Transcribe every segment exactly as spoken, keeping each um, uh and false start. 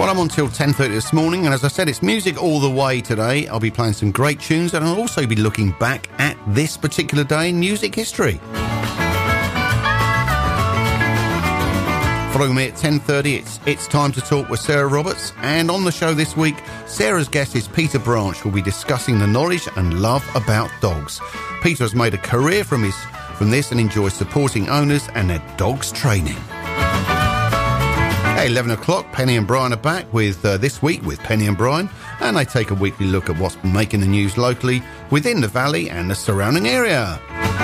Well, I'm on till ten thirty this morning, and as I said, it's music all the way today. I'll be playing some great tunes, and I'll also be looking back at this particular day in music history. Following me at ten thirty, it's, it's time to talk with Sarah Roberts, and on the show this week, Sarah's guest is Peter Branch, who'll be discussing the knowledge and love about dogs. Peter has made a career from, his, from this and enjoys supporting owners and their dogs' training. At eleven o'clock, Penny and Brian are back with uh, This Week with Penny and Brian, and they take a weekly look at what's been making the news locally within the Valley and the surrounding area.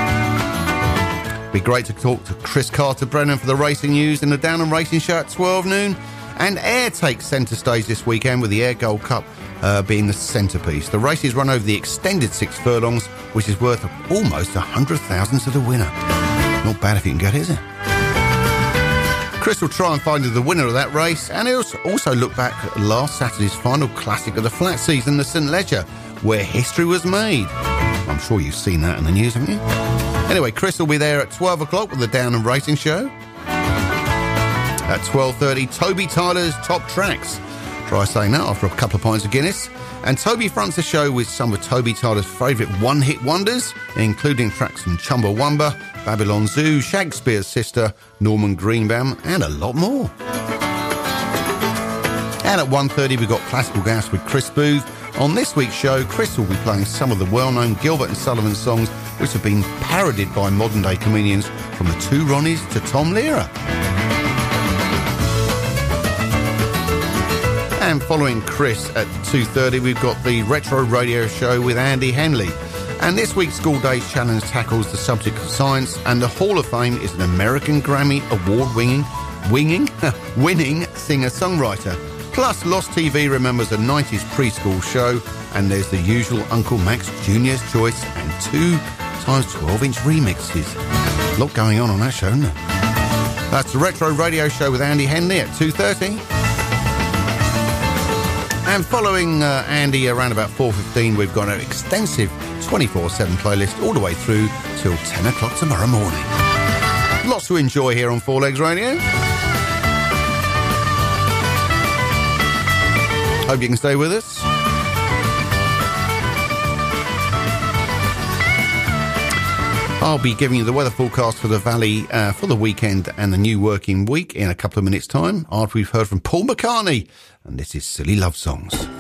Be great to talk to Chris Carter-Brennan for the racing news in the Downham Racing Show at twelve noon. And Ayr takes centre stage this weekend with the Ayr Gold Cup uh, being the centrepiece. The race is run over the extended six furlongs, which is worth almost one hundred thousand to the winner. Not bad if you can get it, is it? Chris will try and find the winner of that race, and he'll also look back at last Saturday's final classic of the flat season, the St Ledger, where history was made. I'm sure you've seen that in the news, haven't you? Anyway, Chris will be there at twelve o'clock with the Downham Racing Show. At twelve thirty, Toby Tyler's Top Tracks. Try saying that after a couple of pints of Guinness. And Toby fronts the show with some of Toby Tyler's favourite one-hit wonders, including tracks from Chumbawamba, Babylon Zoo, Shakespeare's Sister, Norman Greenbaum, and a lot more. And at one thirty, we've got Classical Gas with Chris Booth. On this week's show, Chris will be playing some of the well-known Gilbert and Sullivan songs which have been parodied by modern-day comedians, from the Two Ronnies to Tom Lehrer. And following Chris at two thirty, we've got the Retro Radio Show with Andy Henley. And this week's School Days Challenge tackles the subject of science, and the Hall of Fame is an American Grammy Award-winning winging, winning singer-songwriter. Plus, Lost T V remembers a nineties preschool show, and there's the usual Uncle Max Junior's Choice and two times twelve inch remixes. A lot going on on that show, isn't there? That's the Retro Radio Show with Andy Henley at two thirty. And following uh, Andy around about four fifteen, we've got an extensive twenty-four seven playlist all the way through till ten o'clock tomorrow morning. Lots to enjoy here on Four Legs Radio. Hope you can stay with us. I'll be giving you the weather forecast for the Valley uh, for the weekend and the new working week in a couple of minutes' time, after we've heard from Paul McCartney. And this is Silly Love Songs.